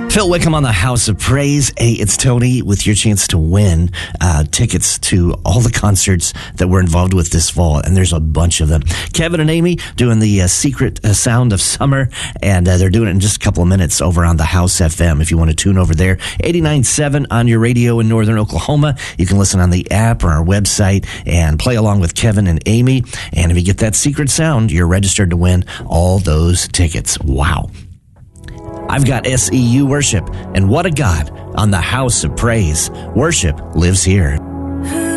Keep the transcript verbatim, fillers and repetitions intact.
Phil Wickham on the House of Praise. Hey, it's Tony with your chance to win uh, tickets to all the concerts that we're involved with this fall, and there's a bunch of them. Kevin and Amy doing the uh, Secret uh, Sound of Summer, and uh, they're doing it in just a couple of minutes over on the House F M. If you want to tune over there, eighty-nine point seven on your radio in northern Oklahoma. You can listen on the app or our website and play along with Kevin and Amy. And if you get that secret sound, you're registered to win all those tickets. Wow. I've got S E U Worship, and what a God on the House of Praise. Worship lives here.